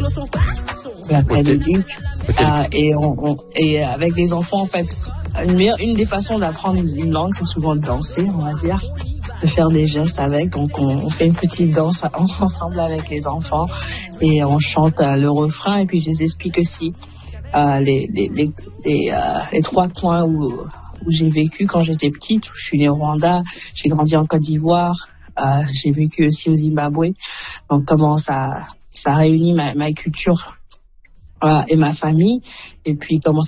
l'après-midi. Et avec les enfants, en fait, une des façons d'apprendre une langue, c'est souvent de danser, on va dire, de faire des gestes avec. Donc, on fait une petite danse ensemble avec les enfants et on chante le refrain. Et puis, je les explique aussi les 3 coins où j'ai vécu quand j'étais petite. Je suis née au Rwanda, j'ai grandi en Côte d'Ivoire, j'ai vécu aussi au Zimbabwe. Donc, comment ça réunit ma culture et ma famille, et puis comment